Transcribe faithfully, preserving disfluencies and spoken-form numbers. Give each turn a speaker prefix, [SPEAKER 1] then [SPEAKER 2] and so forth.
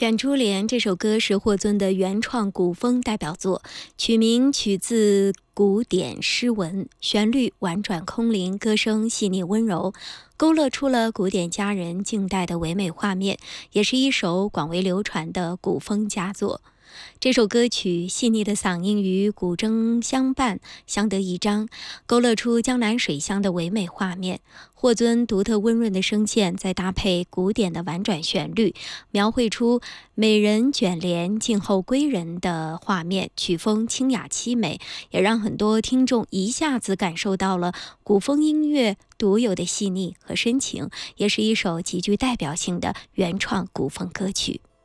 [SPEAKER 1] 卷珠帘这首歌是霍尊的原创古风代表作，曲名取自古典诗文，旋律婉转空灵，歌声细腻温柔，勾勒出了古典佳人静待的唯美画面，也是一首广为流传的古风佳作。这首歌曲细腻的嗓音与古筝相伴，相得益彰，勾勒出江南水乡的唯美画面。霍尊独特温润的声线，再搭配古典的婉转旋律，描绘出美人卷帘静候归人的画面，曲风清雅凄美，也让很多听众一下子感受到了古风音乐独有的细腻和深情，也是一首极具代表性的原创古风歌曲。